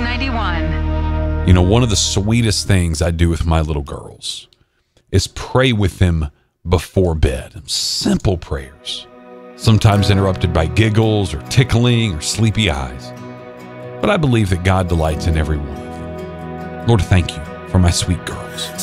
91. You know, one of the sweetest things I do with my little girls is pray with them before bed. Simple prayers, sometimes interrupted by giggles or tickling or sleepy eyes. But I believe that God delights in every one of them. Lord, thank you for my sweet girls.